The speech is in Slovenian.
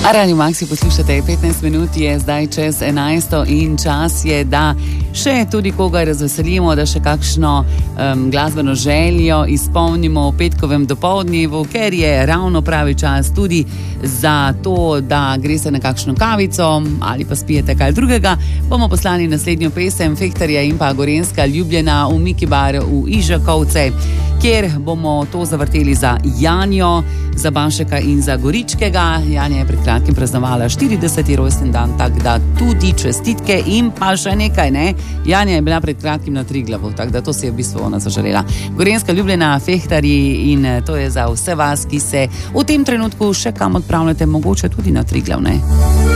Radio Maxi poslušate, 15 minut je zdaj čez 11 in čas je, da še tudi koga razveselimo, da še kakšno glasbeno željo izpolnimo v petkovem dopoldnevu, ker je ravno pravi čas tudi za to, da greste na kakšno kavico ali pa spijete kaj drugega. Bomo poslali naslednjo pesem Fehtarja in pa Gorenjska Ljubljena v Miki bar v Ižakovce, kjer bomo to zavrteli za Janjo, za Banšeka in za Goričkega. Janja je pred kratkim praznovala 40. rojsten dan, tako da tudi čestitke in pa še nekaj, ne? Janja je bila pred kratkim na Triglavu, tako da to se je v bistvu ona zaželela. Gorenjska Ljubljena, Fehtarji, in to je za vse vas, ki se v tem trenutku še kam odpravljate, mogoče tudi na Triglav, ne?